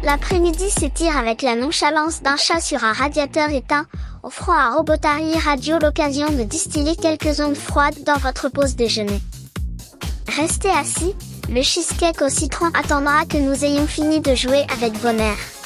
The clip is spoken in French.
L'après-midi s'étire avec la nonchalance d'un chat sur un radiateur éteint, offrant à Robotary Radio l'occasion de distiller quelques ondes froides dans votre pause déjeuner. Restez assis, le cheesecake au citron attendra que nous ayons fini de jouer avec vos nerfs.